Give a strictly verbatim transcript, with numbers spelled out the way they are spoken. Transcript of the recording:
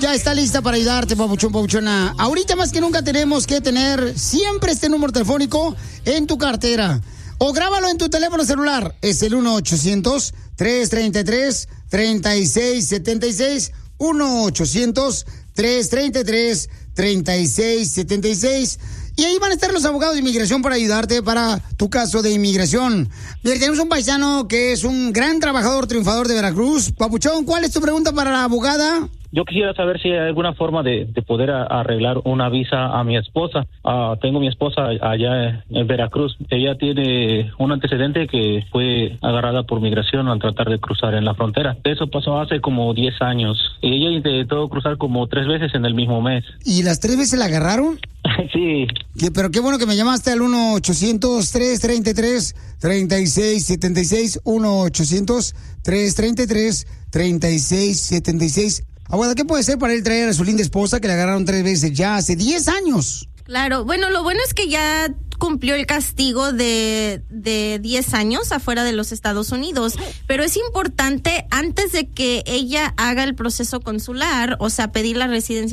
ya está lista para ayudarte, papuchón, papuchona. Ahorita más que nunca tenemos que tener siempre este número telefónico en tu cartera. O grábalo en tu teléfono celular. Es el uno ochocientos, tres treinta y tres, treinta y seis setenta y seis. uno ochocientos, tres treinta y tres, treinta y seis setenta y seis. Y ahí van a estar los abogados de inmigración para ayudarte para tu caso de inmigración. Mira, tenemos un paisano que es un gran trabajador, triunfador de Veracruz. Papuchón, ¿cuál es tu pregunta para la abogada? Yo quisiera saber si hay alguna forma de, de poder a, arreglar una visa a mi esposa. Uh, tengo mi esposa allá en Veracruz. Ella tiene un antecedente que fue agarrada por migración al tratar de cruzar en la frontera. Eso pasó hace como diez años. Y ella intentó cruzar como tres veces en el mismo mes. ¿Y las tres veces la agarraron? Sí. ¿Qué? Pero qué bueno que me llamaste al uno ochocientos, tres treinta y tres, treinta y seis setenta y seis. uno ochocientos, tres treinta y tres, treinta y seis setenta y seis. Abuela, ¿qué puede ser para él traer a su linda esposa que le agarraron tres veces ya hace diez años? Claro, bueno, lo bueno es que ya cumplió el castigo de, de diez años afuera de los Estados Unidos, pero es importante antes de que ella haga el proceso consular, o sea, pedir la residencia